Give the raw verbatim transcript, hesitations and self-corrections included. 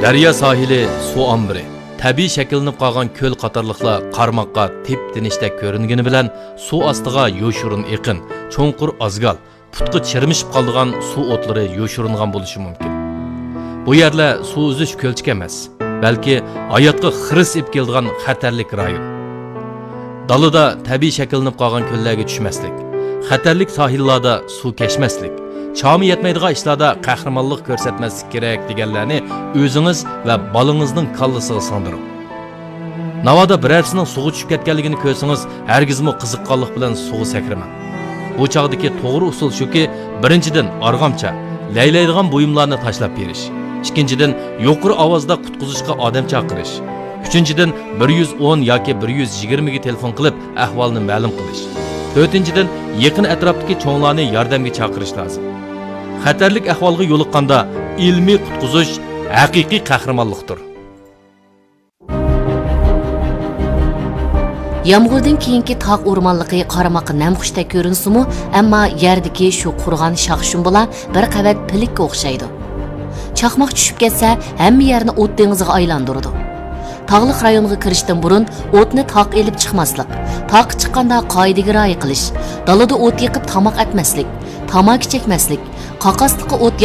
Daryo sohili suv ombiri, tabiiy shakllanib qolgan ko'l qatorliqlar qarmoqqa tep-tinishdek ko'ringani bilan suv ostiga yo'shirin eqin, cho'nqur azgal, putqi chirmishib qolgan suv o'tlari yo'shiringan bo'lishi mumkin. Bu yerlar suv uzish ko'lchik emas, balki hayotga xiris ib keladigan xatarlik rayon. Dalida tabiiy shakllanib qolgan ko'llarga tushmaslik, xatarlik sohillarda suv kechmaslik, chami yetmaydigan ishlarda qahramonlik ko'rsatmaslik kerak deganlarni o'zingiz va bolangizning kallasiga singdiring. Navoda birarsining suvga tushib ketganligini ko'rsangiz, hargizmi qiziqqanlik bilan suvga sakramang. Bu chog'dagi to'g'ri usul shuki, birinchidan arg'amcha, laylaydigan buyumlarni tashlab berish. Ikkinchidan yuqori ovozda qutqizishga odam chaqirish. Uchinchidan bir yuz o'n yoki bir yuz yigirma ga telefon qilib ahvolni ma'lum qilish. To'rtinchidan yaqin atrofdagi cho'nglarni yordamga chaqirish lozim. Xatarlik ahvolga yo'liqqanda ilmiy qutqizish haqiqiy qahramonlikdir. Yağmurdan keyingi tog' o'rmonligi qaramoqqa namxushda ko'rinsimi, ammo yerdagi shu qurg'on shaqshun bilan bir qavat pilikka o'xshaydi. Chaqmoq tushib ketsa, hamma yerni o't dengiziga aylantiradi. Tog'liq rayonga kirishdan burun o'tni taq elib chiqmaslik, taq chiqqanda qoidaga rioya qilish, dalada o't yiqib tamoq atmaslik, tamaki chekmaslik, qaqasliqqa o't